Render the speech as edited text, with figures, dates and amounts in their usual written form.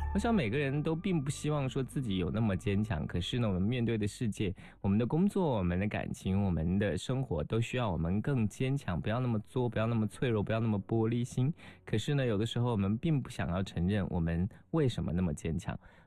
我想每个人都并不希望说自己有那么坚强，可是呢，我们面对的世界，我们的工作、我们的感情、我们的生活，都需要我们更坚强，不要那么作，不要那么脆弱，不要那么玻璃心。可是呢，有的时候我们并不想要承认我们为什么那么坚强。